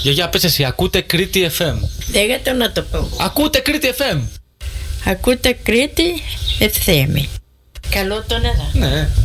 Γιαγιά, πες εσύ, ακούτε Κρήτη FM. Λέγατε να το πω. Ακούτε Κρήτη FM. Ακούτε Κρήτη FM. Καλό τον εδώ. Ναι.